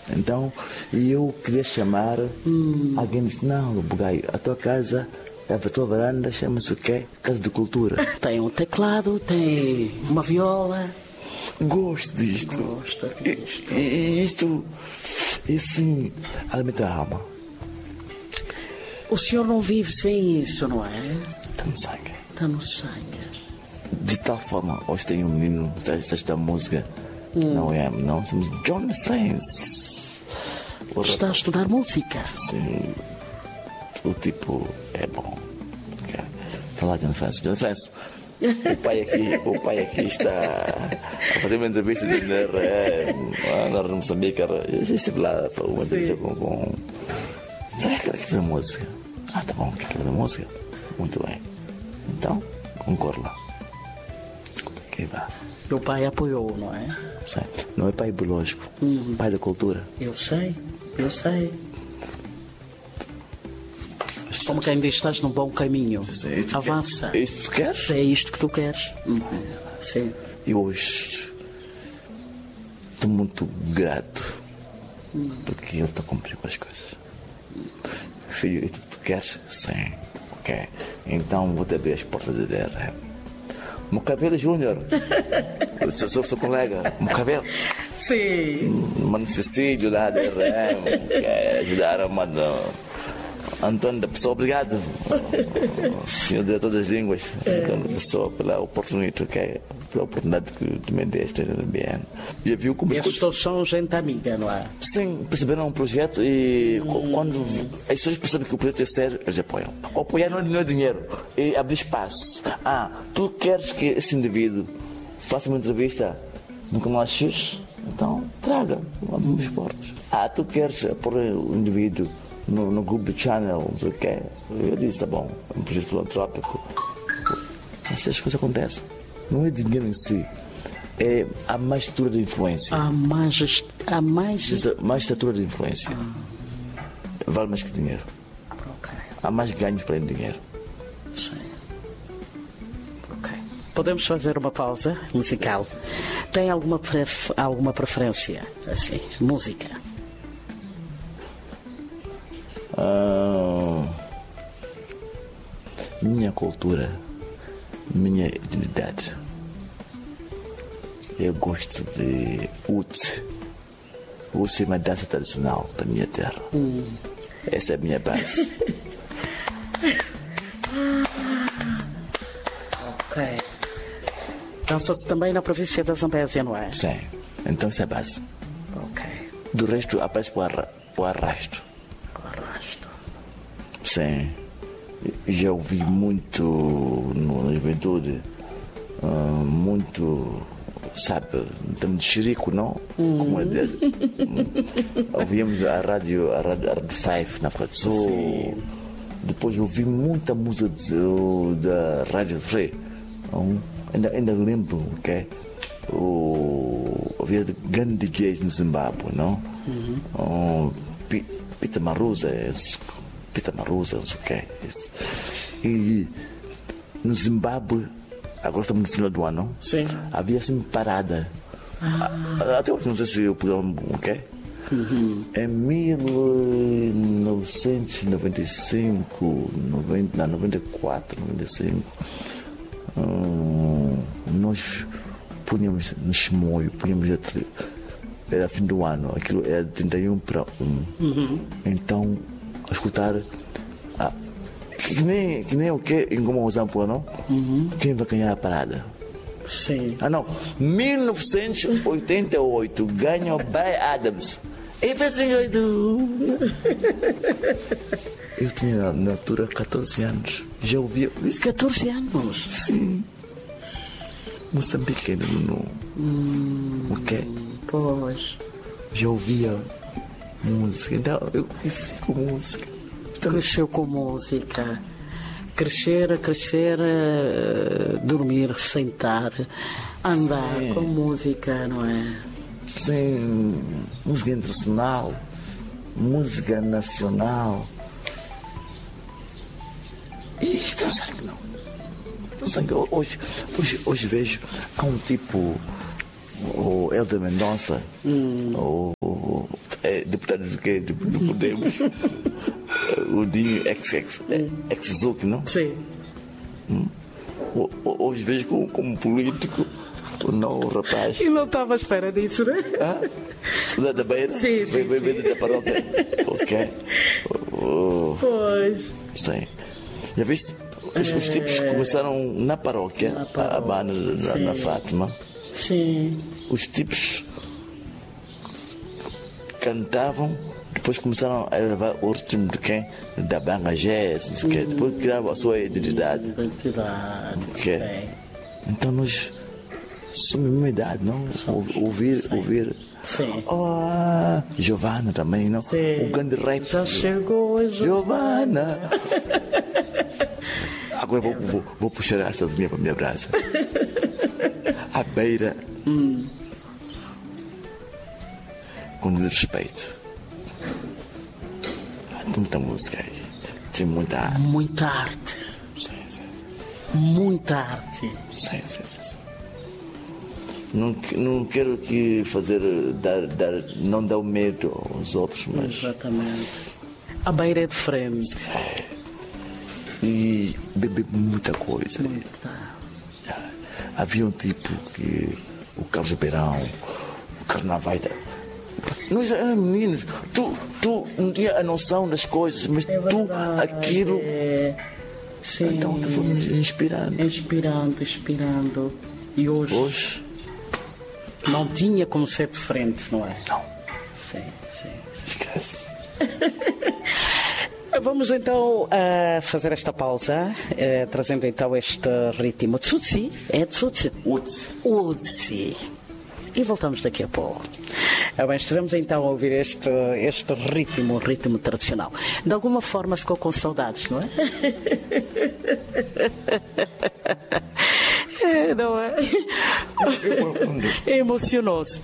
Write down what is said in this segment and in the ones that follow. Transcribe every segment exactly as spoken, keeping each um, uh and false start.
Então, eu queria chamar, hum. alguém disse, não, Bugai, a tua casa, a tua varanda chama-se o quê? Casa de Cultura. Tem um teclado, tem uma viola. Gosto disto. Gosto disto. E, e isto, e assim, alimenta a alma. O senhor não vive sem isso, não é? Está no sangue. Está no sangue. De tal forma, hoje tem um menino que está a estudar música. Hum. Não é, não, somos John France. Está a estudar música? Sim. O tipo é bom. Okay. Falar John France. John France. O pai aqui, o pai aqui está a fazer uma entrevista de na Moçambique. Eu estive lá para uma entrevista com, com. Sabe que quer fazer música? Ah, tá bom, quer fazer música? Muito bem. Então, concorre lá. Ok, vá. O pai apoiou, não é? Sei. Não é pai biológico, uhum. pai da cultura. Eu sei, eu sei. Como quem diz, estás num bom caminho. Sim, isto avança. É isto que tu queres? É isto que tu queres. Uhum. Sim. E hoje estou muito grato uhum. porque ele está a cumprir com as coisas. Filho, isto que tu queres? Sim. Ok. Então vou-te abrir as portas da D R M. Mocavelo Júnior. sou, sou seu colega. Mocavelo. Sim. Mano Cecílio lá da D R M. Que ajudaram a mandar. Antônio da Pessoa, obrigado, senhor diretor das línguas, Antônio da Pessoa, pela oportunidade, okay? Pela oportunidade que tu me deste no B N. E viu como estes todos são gente amiga, não é? Sim, perceberam um projeto e hum. quando as pessoas percebem que o projeto é sério, eles apoiam. O apoiar não é, não é dinheiro, é abrir espaço. Ah, tu queres que esse indivíduo faça uma entrevista no canal X? Então traga, abrimos portas. Ah, tu queres pôr o indivíduo No, no grupo do Channel, não sei o que. Eu disse, tá bom, é um projeto filantrópico. Essas coisas acontecem. Não é dinheiro em si, é a magistratura de influência. A magist... a magist... magistratura de influência. Ah. Vale mais que dinheiro. Okay. Há mais ganhos para o dinheiro. Sim. Ok. Podemos fazer uma pausa musical. Tem alguma, pref... alguma preferência? Assim, música? Ah, minha cultura, minha identidade. Eu gosto de Uts. Uts é uma dança tradicional da minha terra. Hum. Essa é a minha base. Ok. Dança-se também na província da Zambésia, não é? Sim. Então essa é a base. Ok. Do resto, aparece para o arrasto. Sim, já ouvi muito no, na juventude, uh, muito, sabe, estamos de xerico, não? Hum. Como é dele. Ouvíamos a rádio, a rádio, a rádio Five na África do Sul. Sim. Depois ouvi muita música de, da Rádio Free. Um, ainda, ainda lembro que okay? Havia grandes D Js no Zimbábue, não? Uhum. Um, P, Peter Maruza, Peter Maruza, não sei o que. E no Zimbábue, agora estamos no final do ano, sim. Havia assim parada. Ah. Até hoje não sei se o programa, ok? Uhum. Em mil novecentos e noventa e cinco, noventa, não, noventa e quatro, noventa e cinco, hum, nós punhamos no Chimoio, punhamos a, era fim do ano, aquilo era de trinta e um para um. Uhum. Então, a escutar, ah, que, que nem, que nem o que em Goma Mozambique, não? Uhum. Quem vai ganhar a parada? Sim. Ah, não, mil novecentos e oitenta e oito ganha o Bryan Adams. Eu tinha na altura catorze anos. Já ouvia isso? catorze anos? Sim. Moçambique ainda não. Hum, o quê? Pois. Já ouvia música. Então eu cresci com música. Estamos... Cresceu com música. Crescer, crescer, uh, dormir, sentar, andar Sim. com música, não é? Sim, música internacional, música nacional. E isto não sangue, não. Não sangue. Hoje, hoje, hoje vejo, há um tipo, o Helder Mendonça, hum. o, o, é, deputado de quê? Do, do Podemos. O Dinho ex-Zuc, não? Sim. Hum. Hoje vejo como, como político, não o rapaz. E não estava à espera disso, né? Ah? Da, da beira? Sim, sim, Veio, veio sim. da paróquia. Ok. Oh. Pois. Sim. Já viste? Os, os tipos começaram na paróquia, Na paróquia, a banda na, na Fátima. Sim. Os tipos cantavam, depois começaram a levar o ritmo de quem? Da banda jazz, não sei o quê. Depois criaram a sua identidade. Identidade. Ok. Ok. Então nós somos a mesma idade, não? Ouvir, ouvir. Sim. Oh, Giovanna também, não? Sim. O grande rap. Já chegou, Giovanna. Agora vou, vou, vou puxar a sardinha para a minha brasa. À beira. Hum. Com respeito. Há muita música aí. Tem muita arte. Muita arte. Sim, sim, Muita arte. sim, sim, sim, sim. Não, não quero que fazer, dar, dar, não dar o medo aos outros, mas. Exatamente. A beira é diferente. E beber muita coisa. Muita. Havia um tipo que. O Carlos Beirão, o Carnaval. Nós éramos meninos. Tu, tu não tinha a noção das coisas, mas É tu, verdade. aquilo. É. Sim. Então, tu foi-me inspirando. Inspirando, inspirando. E hoje, Hoje, não tinha como ser diferente, não é? não. Sim, sim. Esquece. Vamos então a fazer esta pausa, eh, trazendo então este ritmo. Tsutsi, é Tsutsi? Utsi. Utsi. E voltamos daqui a pouco. Ah, bem, estivemos então a ouvir este, este ritmo, ritmo tradicional. De alguma forma ficou com saudades, não é? É, não é? Emocionou-se.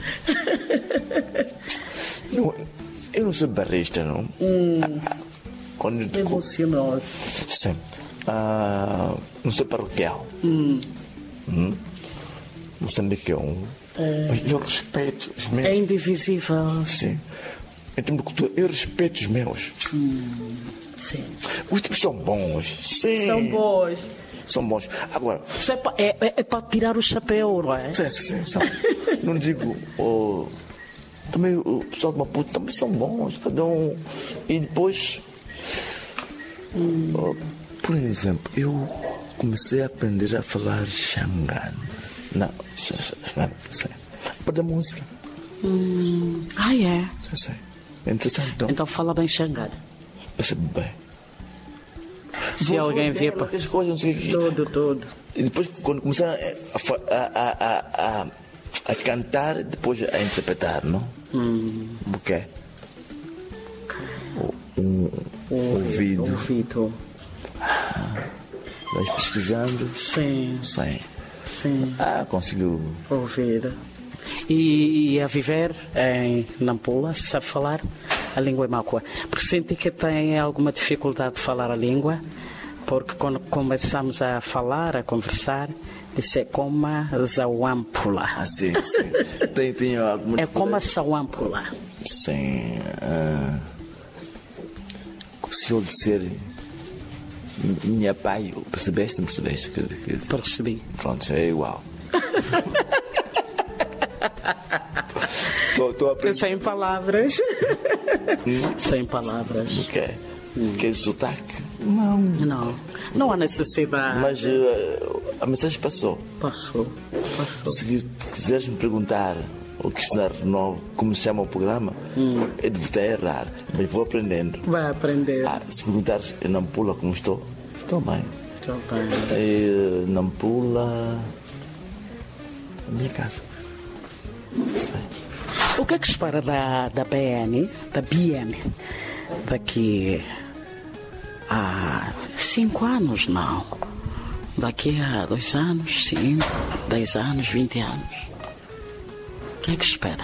Não, eu não sou barrista, não. Hum. Ah, quando eu, Emocionou-se. sim. Ah, não sou paroquial. Hum. Hum. Moçambique é um. Mas eu respeito os meus. É indivisível. Sim. Em termos de cultura, eu respeito os meus. Hum. Sim. Os tipos são bons. Sim. São bons. São bons. Agora, Isso é para é, é, é para tirar o chapéu, não é? sim, sim, sim, são. Não digo. Oh, também o pessoal de Maputo também são bons. Cada um. E depois. Hum. Oh, por exemplo, eu comecei a aprender a falar Xangano. Não, Xangano, sei. Para da música. Hum. Ah, é? Eu sei. É interessante, não? Então fala bem xangado. Percebe bem. Se Vou- alguém vou vier ver para. aquelas coisas, não sei o quê. Tudo, tudo. E depois, quando começaram a, fa- a, a, a, a, a cantar, depois a interpretar, não? Hum. O quê? Um ouvido. Ouvido. Vais pesquisando, Sim, sem. sim. Ah, conseguiu. Ouvir. E, e a viver em Nampula, sabe falar a língua Imakua. Porque senti que tem alguma dificuldade de falar a língua, porque quando começamos a falar, a conversar, disse como a Zawampula. Ah, sim, sim. Tem, tem alguma. É como a Zawampula. Sim. Ah, se eu disser. Minha pai, percebeste, não percebeste? Que, que, Percebi. pronto, é igual. Estou a aprender. Sem palavras. Sem palavras. O quê? Que é sotaque? Não. Não, não há necessidade. Mas uh, a mensagem passou. Passou, passou. Se quiseres me perguntar ou questionar novo, como se chama o programa, Hum. eu devo estar a errar, mas vou aprendendo. Vai aprender. Ah, se perguntares em Nampula como estou, estou bem. Estou bem. É, Nampula. A minha casa. Não sei. O que é que espera da, da B N, da B N, daqui a cinco anos, não? Daqui a dois anos, cinco, dez anos, vinte anos? O que é que espera?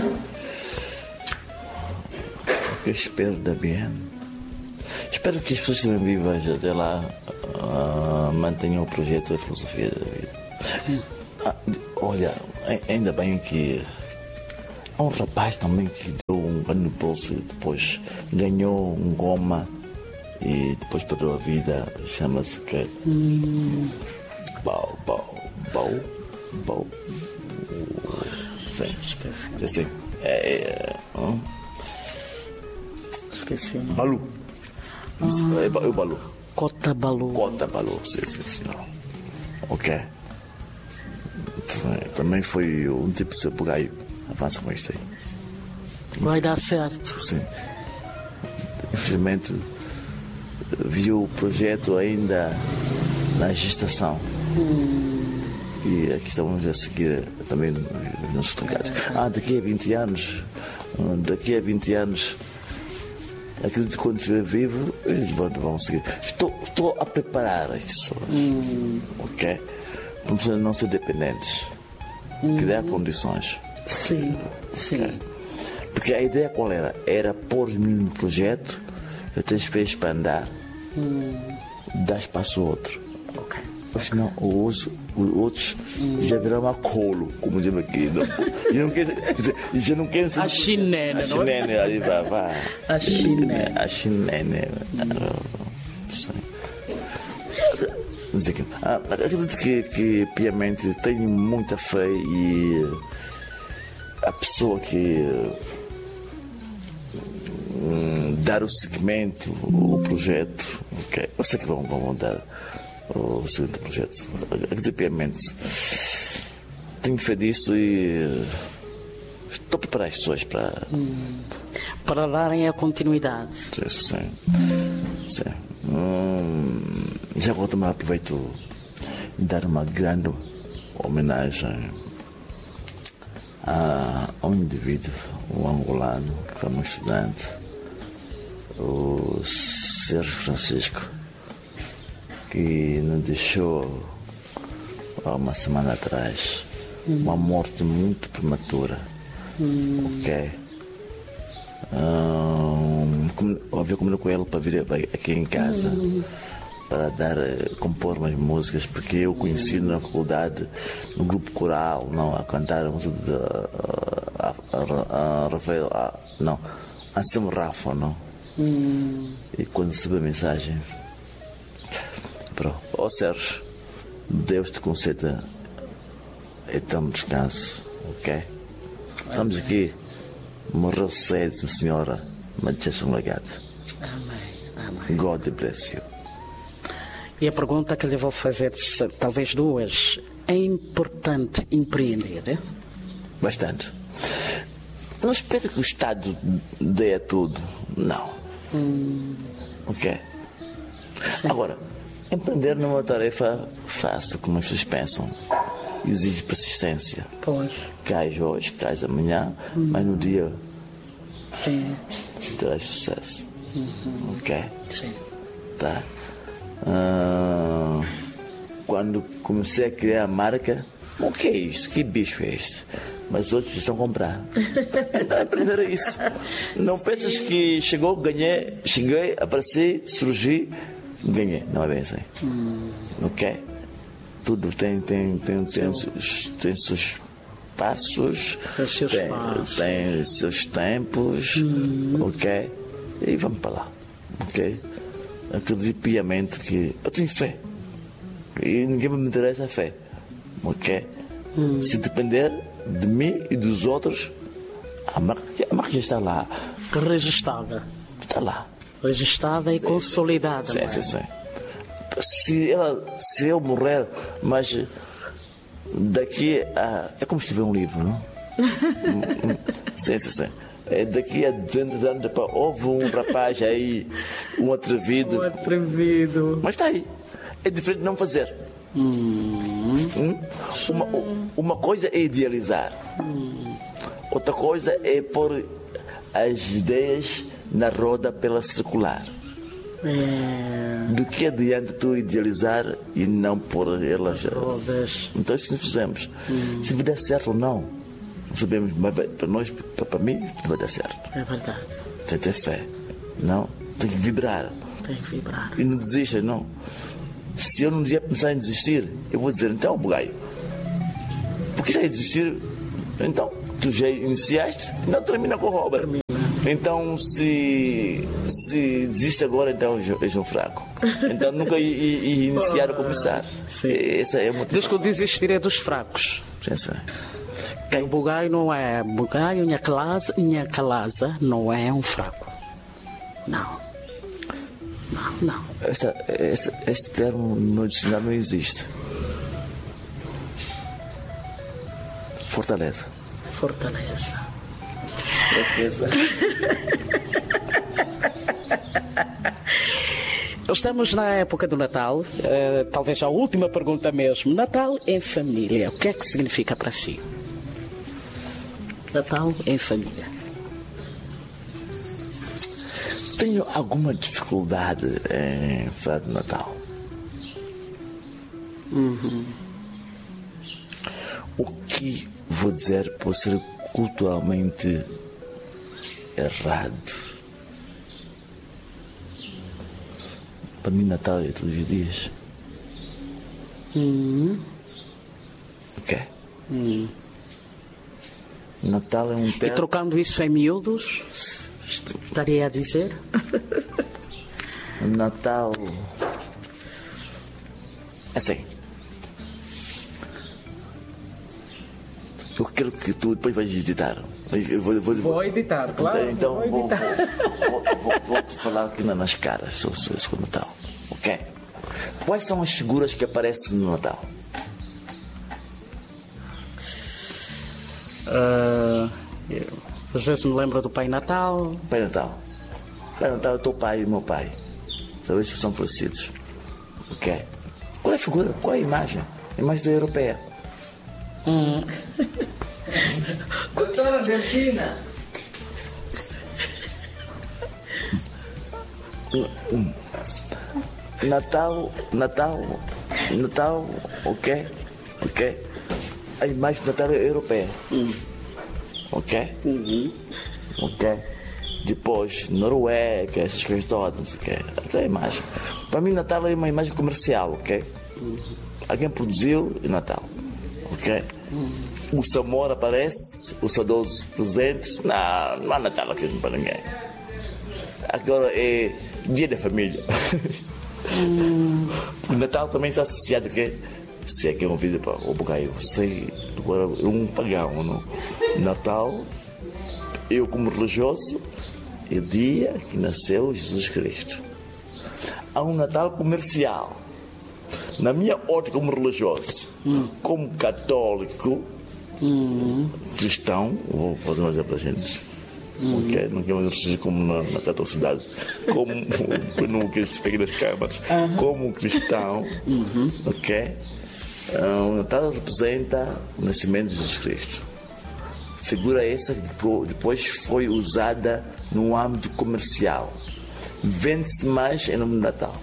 O que eu espero da B M? Espero que as pessoas que estejam vivas até lá uh, mantenham o projeto da filosofia da vida. Hum. Ah, olha, ainda bem que há um rapaz também que deu um no bolso, e depois ganhou um goma e depois perdeu a vida. Chama-se que hum. Bau, bau, bau, bau. Sim, esqueci. Sim. É, é, hum? Esqueci. Balu. Ah. É, é o Balu. Cota Balu. Cota Balu, sim, sim, senhor. Ok. Também foi um tipo de sabugaio. Avança com isto aí. Vai dar certo. Sim. Infelizmente, viu o projeto ainda na gestação. Hum. E aqui estamos a seguir também nos nossos lugares. Ah, daqui a vinte anos, daqui a vinte anos, acredito que quando estiver vivo, eles vão, vão seguir. Estou, estou a preparar as pessoas. Hum. Ok? Para não ser dependentes. Hum. Criar condições. Sim, sim. Okay? Porque a ideia qual era? Era pôr-me num projeto, eu tenho pés para andar, hum. dar espaço ao outro. Ok. Senão os, os outros hum. já viram a colo, como dizem aqui. Não, já não querem já não quer ser. A chinene, a chinene, ali vai, vai. A chinene. A chinene. Ah, acredito que, que piamente tenho muita fé e a pessoa que hum, dar o segmento, o projeto, okay, eu sei que vão, vão dar o seguinte projeto. Acredito piamente. Tenho fé disso e estou a preparar as pessoas para. Hum, para darem a continuidade. Sim, sim. sim. Hum, já agora também aproveito de dar uma grande homenagem a um indivíduo, um angolano, que foi um estudante, o Sérgio Francisco, que nos deixou há uma semana atrás. Hum. Uma morte muito prematura. Hum. Ok? Um, havia combinado com ele para vir aqui em casa hum. para dar, compor umas músicas, porque eu conheci na faculdade, no grupo coral, não, a cantar a música de a, a, a Rafael, a, não, Anselmo Rafa, não? Hum. E quando recebi a mensagem, ó oh, Sérgio, Deus te conceda eterno descanso, ok? Estamos aqui. Morreu cedo, senhora, mas deixa um legado. Amém, amém. God bless you. E a pergunta que lhe vou fazer, talvez duas, é importante empreender? Bastante. Não espero que o Estado dê a tudo, não. Hum. Ok? Sim. Agora, empreender não é uma tarefa fácil, como as pessoas pensam. Exige persistência. Pois. Cais hoje, cais amanhã, hum. mas no dia Sim. terás sucesso. Uhum. Ok? Sim. Tá? Ah, quando comecei a criar a marca, o que é isto? Que bicho é este? Mas outros estão a comprar. Então aprender isso. Não pensas que chegou, ganhei, cheguei, apareci, surgi, ganhei. Não é bem assim. Hum. Ok? Tudo tem, tem, tem, tem, seus, tem seus passos, seus tem, passos. tem seus tempos, hum. ok? E vamos para lá, ok? Acredito piamente que eu tenho fé e ninguém me interessa a fé, ok? Hum. Se depender de mim e dos outros, a marca, a marca já está lá. Registada. Está lá. Registada e sim, consolidada. Sim, sim, sim. Se, ela, se eu morrer, mas daqui a. É como escrever um livro, não? Sim, sim, sim. É daqui a duzentos anos, houve um rapaz aí, um atrevido. Um atrevido. Mas está aí. É diferente de não fazer. Hum. Hum? Uma, uma coisa é idealizar, hum. outra coisa é pôr as ideias na roda pela circular. É. Do que adianta tu idealizar e não pôr elas? Então isso não fizemos. Hum. Se vai dar certo ou não, não sabemos, mas para nós, para mim, vai dar certo. É verdade. Tem que ter fé. Não? Tem que vibrar. Tem que vibrar. E não desista, não. Se eu não dia pensar em desistir, eu vou dizer, então, bugaio, porque já ia desistir, então, tu já iniciaste, não termina com o Robert. Termina. Então, se, se desiste agora, então és um fraco. Então, nunca ia iniciar a começar. Sim. Essa é uma Diz que o desistir é dos fracos. Pensa. O bugai não é. Bugai, minha casa, minha casa não é um fraco. Não. Não, não. Esta, este, este termo no dicionário não existe. Fortaleza. Fortaleza. Fraqueza. Estamos na época do Natal, uh, talvez a última pergunta mesmo. Natal em família, o que é que significa para si? Natal em família. Tenho alguma dificuldade em falar de Natal. Uhum. O que vou dizer pode ser culturalmente errado. Para mim, Natal é todos os dias. Uhum. Ok? Uhum. Natal é um E termo. trocando isso em miúdos, estaria a dizer? Natal. Assim. Eu quero que tu depois vais editar. Eu vou, vou, Vou editar, claro. Então, vou vou, editar. vou, vou, vou, vou te falar aqui nas caras sobre o Natal. Ok? Quais são as figuras que aparecem no Natal? Uh, eu, às vezes me lembro do Pai Natal. Pai Natal. Pai Natal é o teu pai e o meu pai. Talvez são parecidos. Ok? Qual é a figura? Qual é a imagem? A imagem da europeia. Hum. Doutora Argentina. Natal, Natal, Natal, ok? Ok? A imagem de Natal é europeia. Hum. Ok? Uhum. Ok? Depois, Noruega, essas coisas todas, ok? Até a imagem. Para mim, Natal é uma imagem comercial, ok? Uhum. Alguém produziu e Natal, ok? Uhum. O Samora aparece, o saudoso presidente, não, não há Natal aqui para ninguém. Agora é dia da família. Uhum. O Natal também está associado a quê? Se é que é uma vida para o bugaio, sei, agora é um pagão, não? Natal, eu como religioso, é o dia que nasceu Jesus Cristo. Há um Natal comercial. Na minha ótica como religioso, hum. como católico, hum. cristão, vou fazer um exemplo para a gente. Hum. Okay? Não quero mais seja como na, na catolicidade, como no que eles peguem nas câmaras, uh-huh. como cristão, uh-huh. ok? O Natal representa o nascimento de Jesus Cristo. Figura essa que depois foi usada no âmbito comercial. Vende-se mais em nome do Natal.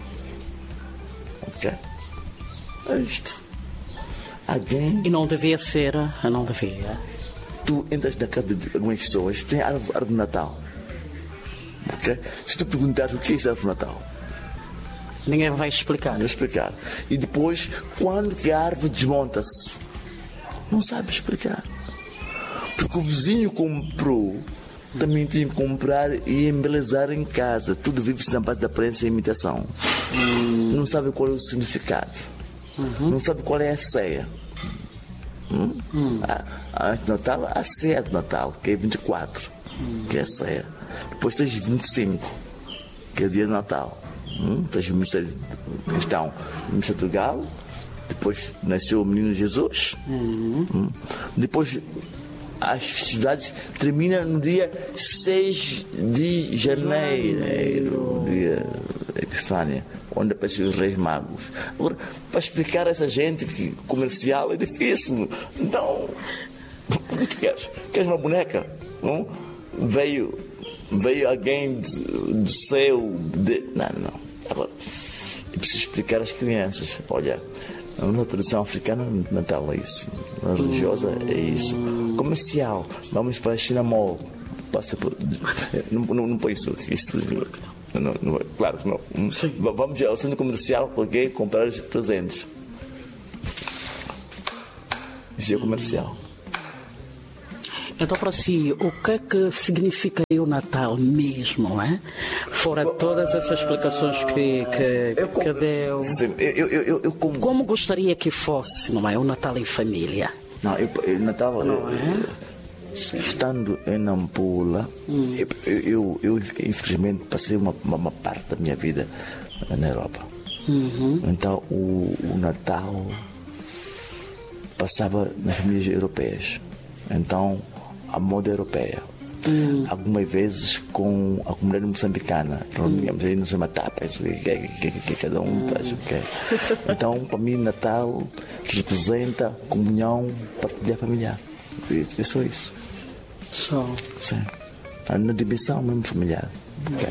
Ok? É isto. Alguém. E não devia ser, não devia. Tu entras na casa de algumas pessoas, tem árvore, árvore de Natal. Ok? Se tu perguntares o que é isso, árvore de Natal, ninguém vai explicar. Não explicar. E depois, quando que a árvore desmonta-se? Não sabe explicar. Porque o vizinho comprou, também tem que comprar e embelezar em casa. Tudo vive-se na base da aparência e imitação. Hum. Não sabe qual é o significado. Uhum. Não sabe qual é a ceia. Hum? Hum. Antes do Natal, a ceia de Natal, que é vinte e quatro, hum. que é a ceia. Depois tens vinte e cinco, que é o dia de Natal. Hum? Tens o mistério cristão, o mistério do galo. Depois nasceu o menino Jesus. Uhum. Hum? Depois as festividades terminam no dia seis de janeiro, dia da Epifânia, onde aparecem os Reis Magos. Agora, para explicar a essa gente que comercial é difícil. Então, o que tu queres? Queres uma boneca? Não? Veio, veio alguém do céu. De... Não, não. Agora, eu preciso explicar às crianças. Olha, na tradição africana, Natal é isso. Na religiosa é isso. Comercial, vamos para a China Mall. Passa por... Não, não, não põe isso. isso não, não, claro que não. Sim. Vamos ao centro comercial porque comprar os presentes. Isso é comercial. Então, para si, o que é que significa o Natal mesmo, não é? Fora todas essas explicações que, que, eu, que deu. Sim, eu, eu, eu, eu como... Como gostaria que fosse, não é? O Natal em família. Não, eu, eu Natal... Não eu, é? Estando em Nampula, hum. eu, eu, eu, infelizmente passei uma, uma, uma parte da minha vida na Europa. Uhum. Então o, o Natal passava nas famílias europeias. Então a moda europeia. Hum. Algumas vezes com a comunidade moçambicana, reuníamos hum. aí nos matapas, que, que, que cada um traz o que é. Então, para mim, Natal representa comunhão, partilha familiar. É só isso. Só. Sim. Na dimensão mesmo familiar. Okay.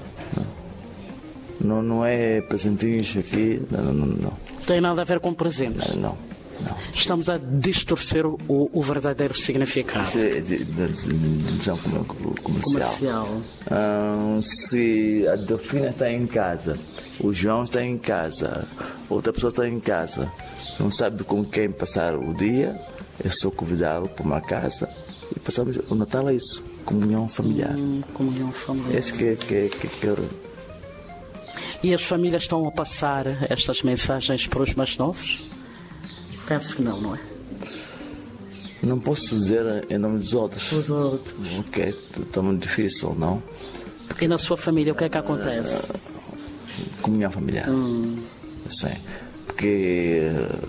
Não, não é presentinhos aqui, não, não, não. Tem nada a ver com presentes? Não, não. não. Estamos a distorcer o, o verdadeiro significado. É de, de, de, de comercial. comercial. Ah, se a Delfina está em casa, o João está em casa, outra pessoa está em casa, não sabe com quem passar o dia, é só convidá-lo para uma casa e passamos o Natal é isso, comunhão familiar. Hum, comunhão familiar. Esse que, que, que, que eu... E as famílias estão a passar estas mensagens para os mais novos? Penso que não, não é? Não posso dizer em nome dos outros. Os outros. Ok, está muito difícil, não? E na sua família o que é que acontece? Comunhão familiar. Hum. Sim. Porque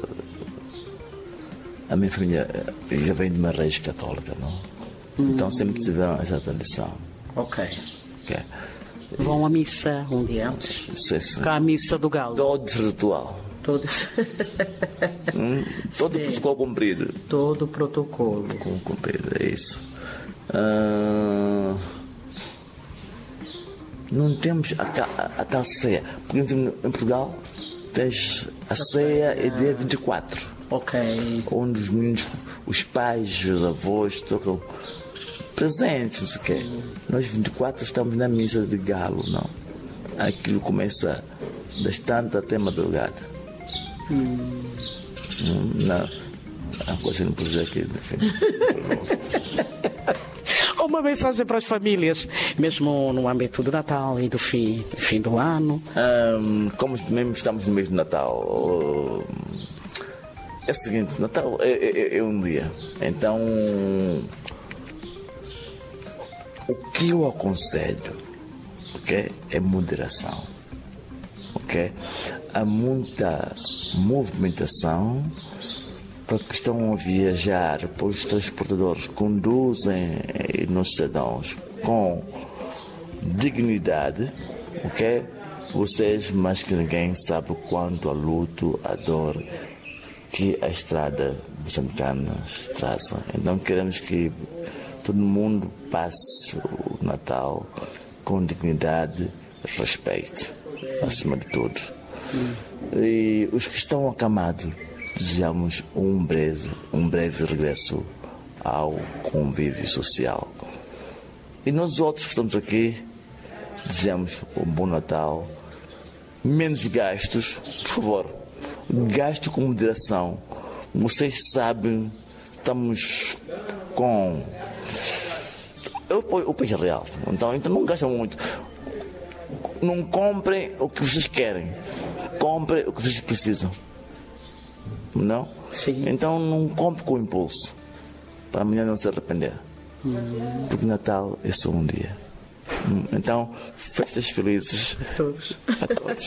a minha família já vem de uma raiz católica, não? Hum. Então sempre tiveram essa tradição. Ok. Ok. Vão à missa um dia antes? Sim, sim. Cá a missa do galo. Todo ritual. Todo, hum, todo protocolo cumprido. Todo protocolo. Cumprido, é isso. Ah, não temos a, a, a tal ceia. Porque em Portugal tens a ceia é dia vinte e quatro. Ok. Onde os meninos, os pais, os avós tocam presentes. Okay? Nós vinte e quatro estamos na missa de galo, não? Aquilo começa das tantas até madrugada. Hum. Não, a coisa não pode dizer aqui, enfim. Uma mensagem para as famílias, mesmo no âmbito do Natal e do fim, fim do ano. Um, como mesmo estamos no mês de Natal, é o seguinte, Natal é, é, é um dia. Então, o que eu aconselho, okay, é moderação. Okay? Há muita movimentação para que estão a viajar, para os transportadores conduzem nos cidadãos com dignidade, ok? Vocês, mais que ninguém, sabem o quanto a luto, a dor que a estrada moçambicana traz. Então queremos que todo mundo passe o Natal com dignidade e respeito, acima de tudo. E os que estão acamados, desejamos um breve, um breve regresso ao convívio social. E nós outros que estamos aqui, desejamos um bom Natal, menos gastos, por favor, gasto com moderação. Vocês sabem, estamos com o país real, então, então não gastam muito. Não comprem o que vocês querem, comprem o que vocês precisam. Não? Sim. Então não compre com impulso, para amanhã não se arrepender. Hum. Porque Natal é só um dia. Então, festas felizes a todos. A todos.